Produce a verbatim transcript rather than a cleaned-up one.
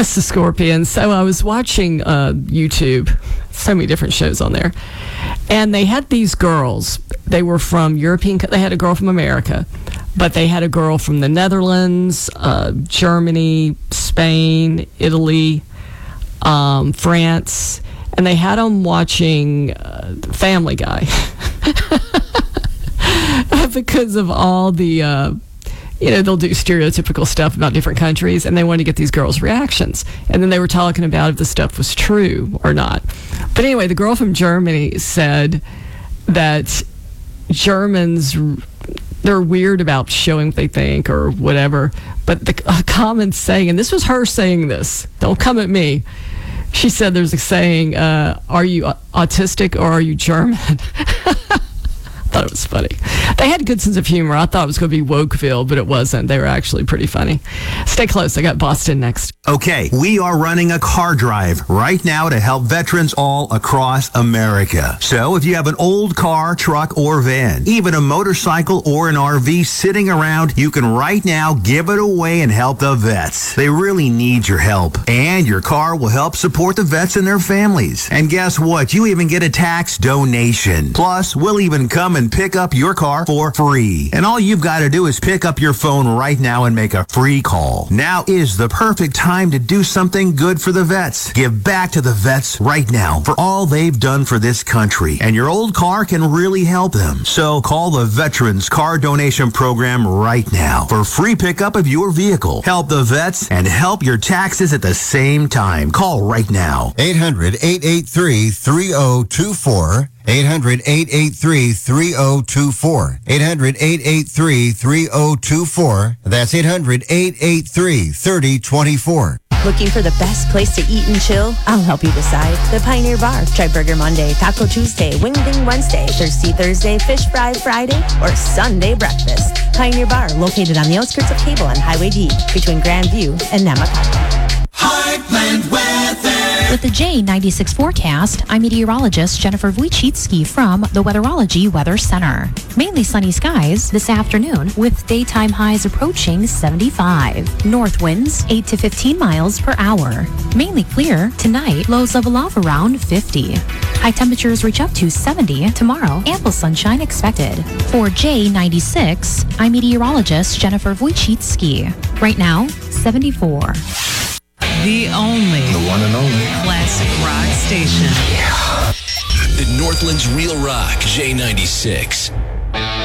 It's the Scorpions. So I was watching uh, YouTube, so many different shows on there, and they had these girls. They were from European. They had a girl from America, but they had a girl from the Netherlands, uh, Germany, Spain, Italy, um, France, and they had them watching uh, Family Guy because of all the. Uh, You know, they'll do stereotypical stuff about different countries, and they wanted to get these girls' reactions. And then they were talking about if the stuff was true or not. But anyway, the girl from Germany said that Germans, they're weird about showing what they think or whatever. But the a common saying, and this was her saying this, don't come at me. She said there's a saying, uh, are you autistic or are you German? I thought it was funny. They had a good sense of humor. I thought it was going to be Wokeville, but it wasn't. They were actually pretty funny. Stay close. I got Boston next. Okay, we are running a car drive right now to help veterans all across America. So if you have an old car, truck, or van, even a motorcycle or an R V sitting around, you can right now give it away and help the vets. They really need your help. And your car will help support the vets and their families. And guess what? You even get a tax donation. Plus, we'll even come and pick up your car for free. And all you've got to do is pick up your phone right now and make a free call. Now is the perfect time to do something good for the vets. Give back to the vets right now for all they've done for this country. And your old car can really help them. So call the Veterans Car Donation Program right now for free pickup of your vehicle. Help the vets and help your taxes at the same time. Call right now. eight hundred, eight eight three, three oh two four. eight hundred, eight eight three, three oh two four. eight hundred, eight eight three, three oh two four. That's eight hundred, eight eight three, three oh two four. Looking for the best place to eat and chill? I'll help you decide. The Pioneer Bar. Try Burger Monday, Taco Tuesday, Wing Ding Wednesday, Thirsty Thursday, Fish Fry Friday, or Sunday breakfast. Pioneer Bar, located on the outskirts of Cable on Highway D, between Grandview and Namaquecua. Heartland Weather. With the J ninety-six forecast, I'm meteorologist Jennifer Wojcicki from the Weatherology Weather Center. Mainly sunny skies this afternoon with daytime highs approaching seventy-five. North winds eight to fifteen miles per hour. Mainly clear tonight, lows level off around fifty. High temperatures reach up to seventy tomorrow. Ample sunshine expected. For J ninety-six, I'm meteorologist Jennifer Wojcicki. Right now, seventy-four. The only. The one and only. Classic rock station. Yeah. The Northland's Real Rock, J ninety-six.